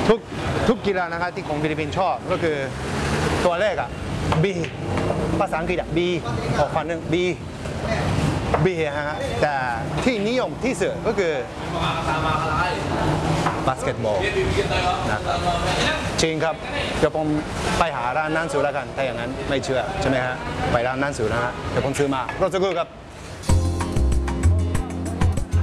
ทุกทุกกีฬานะครับที่ของฟิลิปปินส์ชอบก็คือตัวแรกอ่ะ B ภาษาอังกฤษอ่ะ B ออกฟันหนึ่ง B ฮะแต่ที่นิยมที่สุดก็คือบาสเกตบอลนะจริงครับเดี๋ยวผมไปหาร้านหนังสือแล้วกันถ้าอย่างนั้นไม่เชื่อใช่ไหมฮะไปร้านหนังสือนะฮะเดี๋ยวผมซื้อมารถสักครู่ครับ